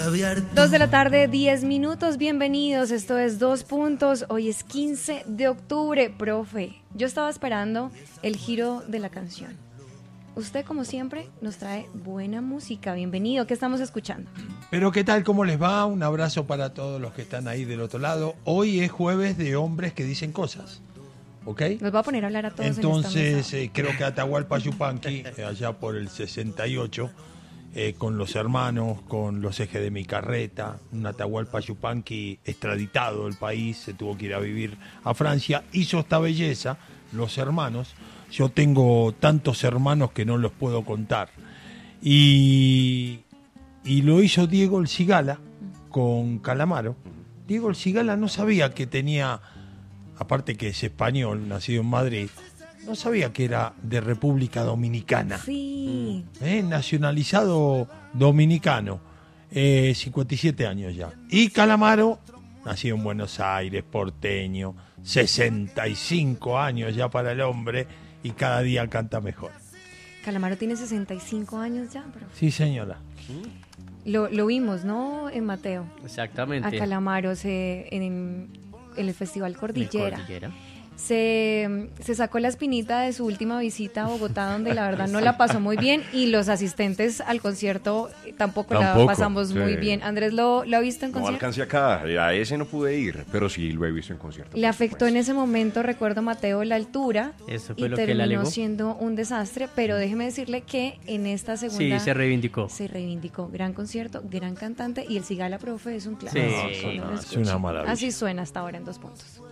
2 de la tarde, 10 minutos, bienvenidos, esto es 2 puntos, hoy es 15 de octubre, profe, yo estaba esperando el giro de la canción, usted como siempre nos trae buena música, bienvenido, ¿qué estamos escuchando? Pero ¿qué tal? ¿Cómo les va? Un abrazo para todos los que están ahí del otro lado, hoy es jueves de hombres que dicen cosas, ¿ok? Nos va a poner a hablar a todos. Entonces creo que Atahualpa Yupanqui, allá por el 68, con los hermanos, con los ejes de mi carreta, un Atahualpa Yupanqui extraditado del país, se tuvo que ir a vivir a Francia, hizo esta belleza, los hermanos, yo tengo tantos hermanos que no los puedo contar, y lo hizo Diego El Cigala con Calamaro. Diego El Cigala no sabía que tenía, aparte que es español, nacido en Madrid, no sabía que era de República Dominicana. Sí. Nacionalizado dominicano, 57 años ya. Y Calamaro, nacido en Buenos Aires, porteño, 65 años ya para el hombre y cada día canta mejor. Calamaro tiene 65 años ya, bro. Sí, señora. Lo vimos, ¿no? En Mateo. Exactamente. A Calamaro en el Festival Cordillera. Cordillera. Se sacó la espinita de su última visita a Bogotá, donde la verdad no la pasó muy bien, y los asistentes al concierto tampoco la pasamos muy bien. Andrés, ¿lo ha visto en concierto? No alcancé acá, a ese no pude ir, pero sí lo he visto en concierto. Le afectó en ese momento, recuerdo, Mateo, la altura, Eso fue y lo que le terminó alegó. siendo un desastre, pero déjeme decirle que en esta segunda... Sí, se reivindicó. Se reivindicó. Gran concierto, gran cantante, y el Cigala, profe, es un clásico. Sí, No lo es escuche. una maravilla. Así suena hasta ahora en 2 puntos.